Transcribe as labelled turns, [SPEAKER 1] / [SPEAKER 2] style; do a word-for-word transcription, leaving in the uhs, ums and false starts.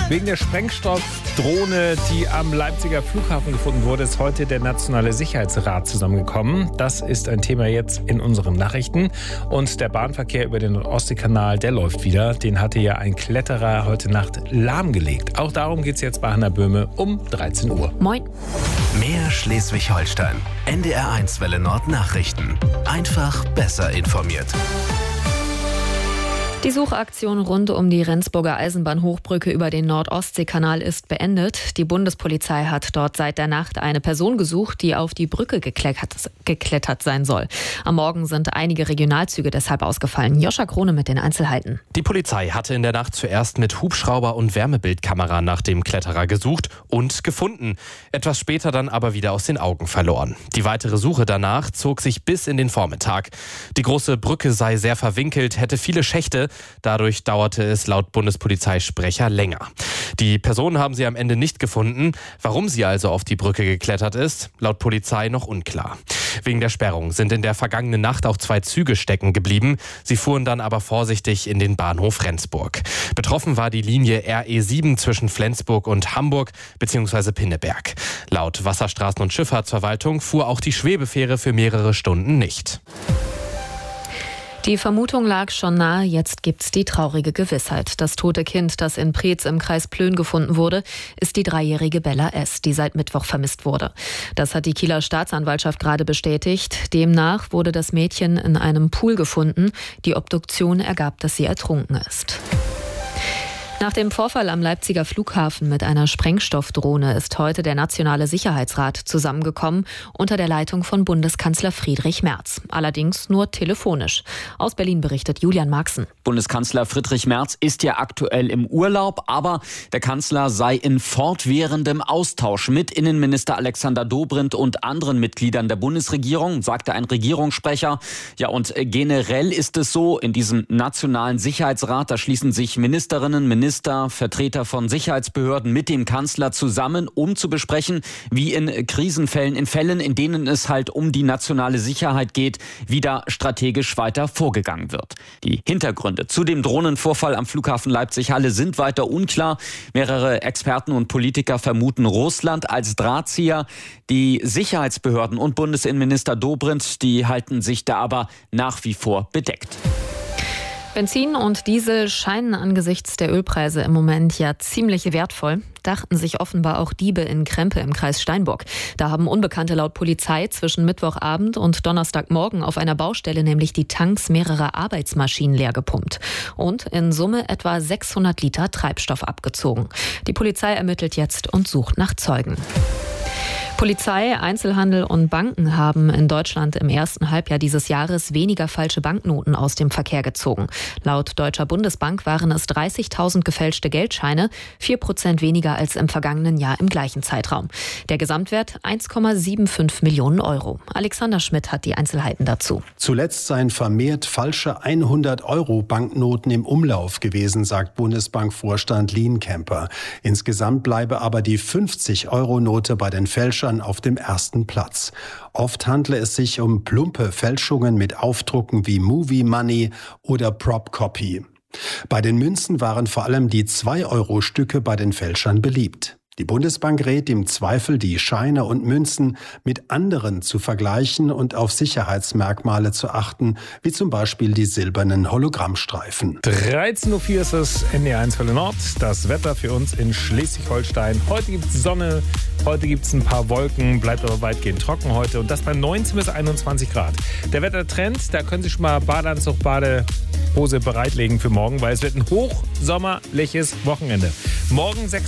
[SPEAKER 1] Wegen der Sprengstoffdrohne, die am Leipziger Flughafen gefunden wurde, ist heute der Nationale Sicherheitsrat zusammengekommen. Das ist ein Thema jetzt in unseren Nachrichten. Und der Bahnverkehr über den Nord-Ostsee-Kanal, der läuft wieder. Den hatte ja ein Kletterer heute Nacht lahmgelegt. Auch darum geht es jetzt bei Hannah Böhme um dreizehn Uhr.
[SPEAKER 2] Moin.
[SPEAKER 3] Mehr Schleswig-Holstein. N D R eins Welle Nord Nachrichten. Einfach besser informiert.
[SPEAKER 2] Die Suchaktion rund um die Rendsburger Eisenbahnhochbrücke über den Nord-Ostsee-Kanal ist beendet. Die Bundespolizei hat dort seit der Nacht eine Person gesucht, die auf die Brücke geklettert, geklettert sein soll. Am Morgen sind einige Regionalzüge deshalb ausgefallen. Joscha Krone mit den Einzelheiten.
[SPEAKER 4] Die Polizei hatte in der Nacht zuerst mit Hubschrauber und Wärmebildkamera nach dem Kletterer gesucht und gefunden. Etwas später dann aber wieder aus den Augen verloren. Die weitere Suche danach zog sich bis in den Vormittag. Die große Brücke sei sehr verwinkelt, hätte viele Schächte. Dadurch dauerte es laut Bundespolizeisprecher länger. Die Person haben sie am Ende nicht gefunden. Warum sie also auf die Brücke geklettert ist, laut Polizei noch unklar. Wegen der Sperrung sind in der vergangenen Nacht auch zwei Züge stecken geblieben. Sie fuhren dann aber vorsichtig in den Bahnhof Rendsburg. Betroffen war die Linie R E sieben zwischen Flensburg und Hamburg bzw. Pinneberg. Laut Wasserstraßen- und Schifffahrtsverwaltung fuhr auch die Schwebefähre für mehrere Stunden nicht.
[SPEAKER 2] Die Vermutung lag schon nahe, jetzt gibt's die traurige Gewissheit. Das tote Kind, das in Preetz im Kreis Plön gefunden wurde, ist die dreijährige Bella S., die seit Mittwoch vermisst wurde. Das hat die Kieler Staatsanwaltschaft gerade bestätigt. Demnach wurde das Mädchen in einem Pool gefunden. Die Obduktion ergab, dass sie ertrunken ist. Nach dem Vorfall am Leipziger Flughafen mit einer Sprengstoffdrohne ist heute der Nationale Sicherheitsrat zusammengekommen unter der Leitung von Bundeskanzler Friedrich Merz. Allerdings nur telefonisch. Aus Berlin berichtet Julian Marxen.
[SPEAKER 5] Bundeskanzler Friedrich Merz ist ja aktuell im Urlaub, aber der Kanzler sei in fortwährendem Austausch mit Innenminister Alexander Dobrindt und anderen Mitgliedern der Bundesregierung, sagte ein Regierungssprecher. Ja, und generell ist es so, in diesem Nationalen Sicherheitsrat, da schließen sich Ministerinnen, Minister, Minister, Vertreter von Sicherheitsbehörden mit dem Kanzler zusammen, um zu besprechen, wie in Krisenfällen, in Fällen, in denen es halt um die nationale Sicherheit geht, wie da strategisch weiter vorgegangen wird. Die Hintergründe zu dem Drohnenvorfall am Flughafen Leipzig-Halle sind weiter unklar. Mehrere Experten und Politiker vermuten Russland als Drahtzieher. Die Sicherheitsbehörden und Bundesinnenminister Dobrindt, die halten sich da aber nach wie vor bedeckt.
[SPEAKER 2] Benzin und Diesel scheinen angesichts der Ölpreise im Moment ja ziemlich wertvoll. Dachten sich offenbar auch Diebe in Krempe im Kreis Steinburg. Da haben Unbekannte laut Polizei zwischen Mittwochabend und Donnerstagmorgen auf einer Baustelle nämlich die Tanks mehrerer Arbeitsmaschinen leer gepumpt und in Summe etwa sechshundert Liter Treibstoff abgezogen. Die Polizei ermittelt jetzt und sucht nach Zeugen. Polizei, Einzelhandel und Banken haben in Deutschland im ersten Halbjahr dieses Jahres weniger falsche Banknoten aus dem Verkehr gezogen. Laut Deutscher Bundesbank waren es dreißigtausend gefälschte Geldscheine, vier Prozent weniger als im vergangenen Jahr im gleichen Zeitraum. Der Gesamtwert eins Komma fünfundsiebzig Millionen Euro. Alexander Schmidt hat die Einzelheiten dazu.
[SPEAKER 6] Zuletzt seien vermehrt falsche hundert-Euro-Banknoten im Umlauf gewesen, sagt Bundesbankvorstand Lienkemper. Insgesamt bleibe aber die fünfzig-Euro-Note bei den Fälschern auf dem ersten Platz. Oft handle es sich um plumpe Fälschungen mit Aufdrucken wie Movie Money oder Prop Copy. Bei den Münzen waren vor allem die zwei-Euro-Stücke bei den Fälschern beliebt. Die Bundesbank rät im Zweifel, die Scheine und Münzen mit anderen zu vergleichen und auf Sicherheitsmerkmale zu achten, wie zum Beispiel die silbernen Hologrammstreifen.
[SPEAKER 1] dreizehn Uhr vier ist es N D R eins Welle Nord. Das Wetter für uns in Schleswig-Holstein. Heute gibt es Sonne, heute gibt es ein paar Wolken, bleibt aber weitgehend trocken heute und das bei neunzehn bis einundzwanzig Grad. Der Wettertrend, da können Sie schon mal Badeanzug, Badehose bereitlegen für morgen, weil es wird ein hochsommerliches Wochenende. Morgen sechs